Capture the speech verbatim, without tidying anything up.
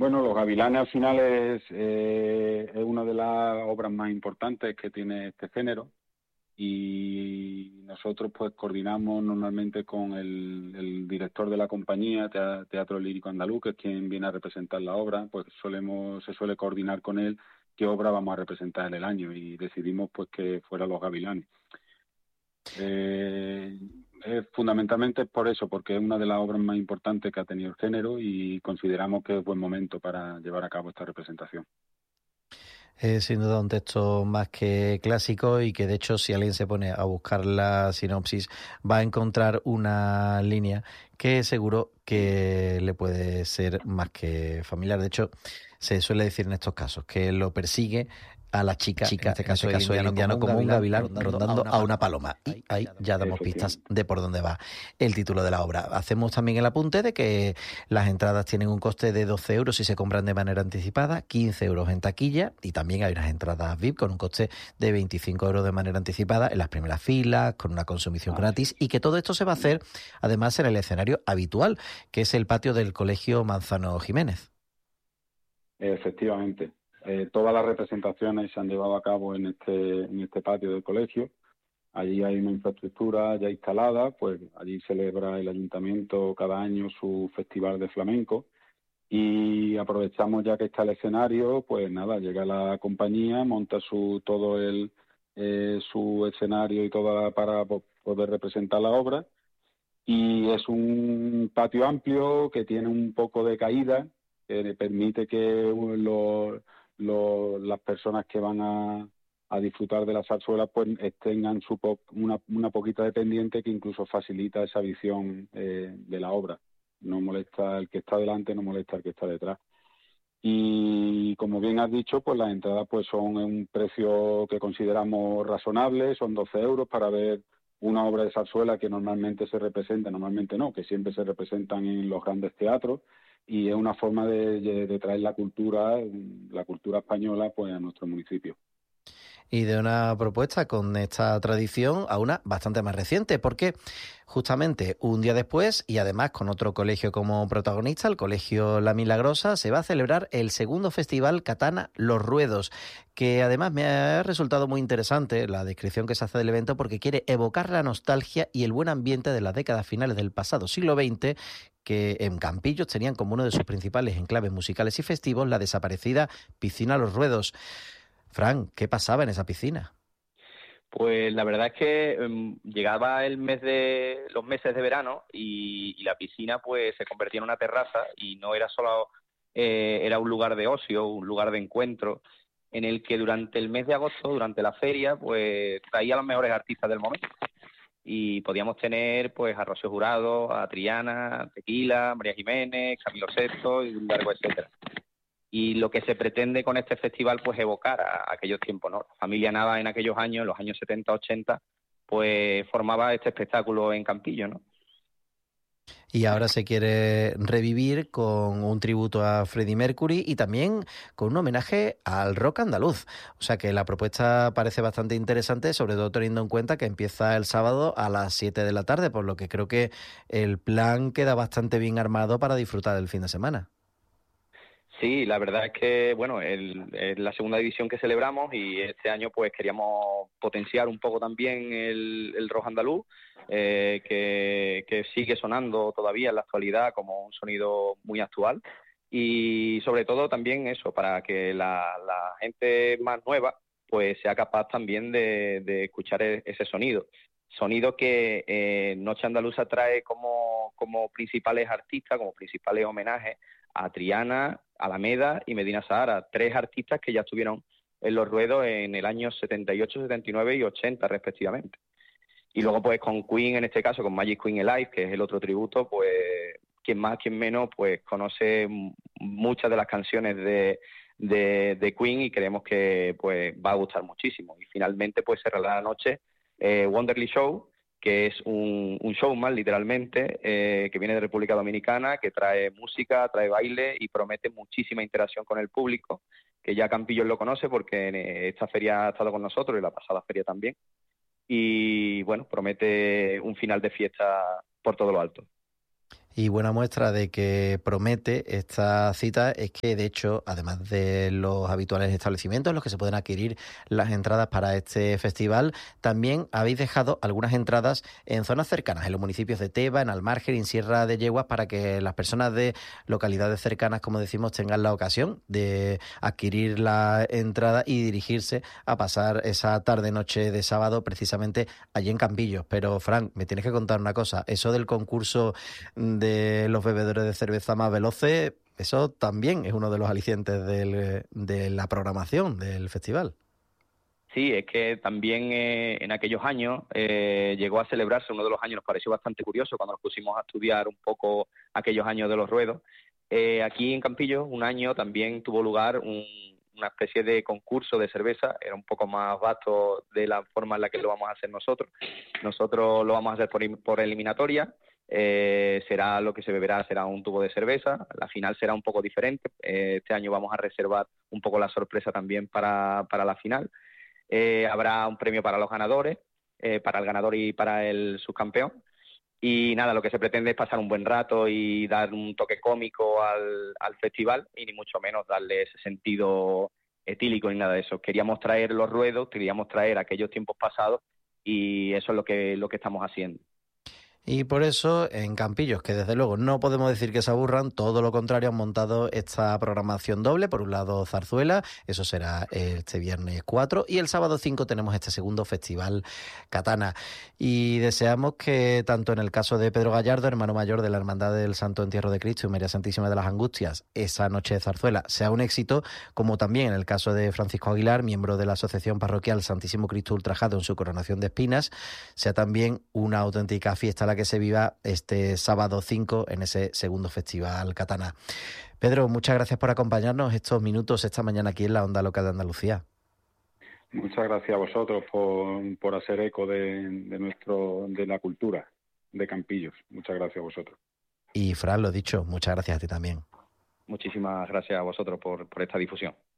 Bueno, Los Gavilanes al final es, eh, es una de las obras más importantes que tiene este género, y nosotros pues coordinamos normalmente con el, el director de la compañía, Tea- Teatro Lírico Andaluz, que es quien viene a representar la obra. Pues solemos, se suele coordinar con él qué obra vamos a representar en el año, y decidimos pues que fuera Los Gavilanes. Eh, es fundamentalmente por eso, porque es una de las obras más importantes que ha tenido el género, y consideramos que es buen momento para llevar a cabo esta representación. Es sin duda un texto más que clásico y que de hecho si alguien se pone a buscar la sinopsis va a encontrar una línea que seguro que le puede ser más que familiar. De hecho, se suele decir en estos casos que lo persigue a la chica, en este caso, en este caso el indiano, como un gavilán rondando a una paloma. Y ahí ya damos pistas de por dónde va el título de la obra. Hacemos también el apunte de que las entradas tienen un coste de doce euros si se compran de manera anticipada, quince euros en taquilla, y también hay unas entradas V I P con un coste de veinticinco euros de manera anticipada en las primeras filas, con una consumición gratis, y que todo esto se va a hacer además en el escenario habitual, que es el patio del Colegio Manzano Jiménez. Efectivamente. Eh, todas las representaciones se han llevado a cabo en este, en este patio del colegio. Allí hay una infraestructura ya instalada, pues allí celebra el ayuntamiento cada año su festival de flamenco, y aprovechamos ya que está el escenario, pues nada, llega la compañía, monta su todo el eh, su escenario y toda para po- poder representar la obra, y es un patio amplio que tiene un poco de caída, que le permite que lo- lo- las personas que van a, a disfrutar de la zarzuela pues eh, tengan su po- una, una poquita de pendiente, que incluso facilita esa visión eh, de la obra. No molesta el que está delante, no molesta el que está detrás. Y como bien has dicho, pues las entradas pues son en un precio que consideramos razonable, son doce euros para ver una obra de zarzuela que normalmente se representa, normalmente no, que siempre se representan en los grandes teatros, y es una forma de, de, de traer la cultura, la cultura española, pues a nuestro municipio. Y de una propuesta con esta tradición a una bastante más reciente, porque justamente un día después, y además con otro colegio como protagonista, el Colegio La Milagrosa, se va a celebrar el segundo festival Katana Los Ruedos, que además me ha resultado muy interesante la descripción que se hace del evento, porque quiere evocar la nostalgia y el buen ambiente de las décadas finales del pasado siglo veinte, que en Campillos tenían como uno de sus principales enclaves musicales y festivos la desaparecida Piscina Los Ruedos. Fran, ¿qué pasaba en esa piscina? Pues la verdad es que um, llegaba el mes de los meses de verano y, y la piscina pues se convertía en una terraza, y no era solo eh, era un lugar de ocio, un lugar de encuentro en el que durante el mes de agosto, durante la feria, pues traía a los mejores artistas del momento, y podíamos tener pues a Rocío Jurado, a Triana, Tequila, María Jiménez, Camilo Sesto y un largo etcétera. Y lo que se pretende con este festival, pues evocar a, a aquellos tiempos, ¿no? La familia Nava en aquellos años, en los años setenta, ochenta, pues formaba este espectáculo en Campillo, ¿no? Y ahora se quiere revivir con un tributo a Freddie Mercury y también con un homenaje al rock andaluz. O sea que la propuesta parece bastante interesante, sobre todo teniendo en cuenta que empieza el sábado a las siete de la tarde, por lo que creo que el plan queda bastante bien armado para disfrutar del fin de semana. Sí, la verdad es que, bueno, el, es la segunda división que celebramos, y este año pues queríamos potenciar un poco también el, el rock andaluz, eh, que, que sigue sonando todavía en la actualidad como un sonido muy actual, y sobre todo también eso, para que la, la gente más nueva pues sea capaz también de, de escuchar e, ese sonido. Sonido que eh, Noche Andaluza trae como, como principales artistas, como principales homenajes a Triana, Alameda y Medina Sahara, tres artistas que ya estuvieron en Los Ruedos en el año setenta y ocho, setenta y nueve y ochenta respectivamente. Y luego pues con Queen, en este caso con Magic Queen Alive, que es el otro tributo, pues quien más, quien menos, pues conoce muchas de las canciones de, de, de Queen, y creemos que pues va a gustar muchísimo. Y finalmente pues cerrará la noche eh, Wonderly Show, que es un, un showman, literalmente, eh, que viene de República Dominicana, que trae música, trae baile y promete muchísima interacción con el público, que ya Campillos lo conoce porque en esta feria ha estado con nosotros, y la pasada feria también. Y bueno, promete un final de fiesta por todo lo alto. Y buena muestra de que promete esta cita es que, de hecho, además de los habituales establecimientos en los que se pueden adquirir las entradas para este festival, también habéis dejado algunas entradas en zonas cercanas, en los municipios de Teba, en Almargen y en Sierra de Yeguas, para que las personas de localidades cercanas, como decimos, tengan la ocasión de adquirir la entrada y dirigirse a pasar esa tarde-noche de sábado precisamente allí en Campillos. Pero, Fran, me tienes que contar una cosa, eso del concurso de los bebedores de cerveza más veloces, eso también es uno de los alicientes del, de la programación del festival. Sí, es que también eh, en aquellos años eh, llegó a celebrarse, uno de los años nos pareció bastante curioso cuando nos pusimos a estudiar un poco aquellos años de los ruedos. Eh, aquí en Campillos un año también tuvo lugar un, una especie de concurso de cerveza, era un poco más vasto de la forma en la que lo vamos a hacer nosotros. Nosotros lo vamos a hacer por, por eliminatoria. Eh, será lo que se beberá, será un tubo de cerveza, la final será un poco diferente, eh, este año vamos a reservar un poco la sorpresa también para, para la final. Eh, habrá un premio para los ganadores, eh, para el ganador y para el subcampeón, y nada, lo que se pretende es pasar un buen rato y dar un toque cómico al, al festival, y ni mucho menos darle ese sentido etílico ni nada de eso. Queríamos traer los ruedos, queríamos traer aquellos tiempos pasados, y eso es lo que, lo que estamos haciendo. Y por eso en Campillos, que desde luego no podemos decir que se aburran, todo lo contrario, han montado esta programación doble. Por un lado zarzuela, eso será este viernes cuatro, y el sábado cinco tenemos este segundo festival Katana. Y deseamos que tanto en el caso de Pedro Gallardo, hermano mayor de la Hermandad del Santo Entierro de Cristo y María Santísima de las Angustias, esa noche de zarzuela sea un éxito, como también en el caso de Francisco Aguilar, miembro de la Asociación Parroquial Santísimo Cristo Ultrajado en su coronación de espinas, sea también una auténtica fiesta que se viva este sábado cinco en ese segundo festival Katana. Pedro, muchas gracias por acompañarnos estos minutos esta mañana aquí en la Onda Local de Andalucía. Muchas gracias a vosotros por, por hacer eco de, de nuestro de la cultura de Campillos. Muchas gracias a vosotros. Y Fran, lo dicho, muchas gracias a ti también. Muchísimas gracias a vosotros por, por esta difusión.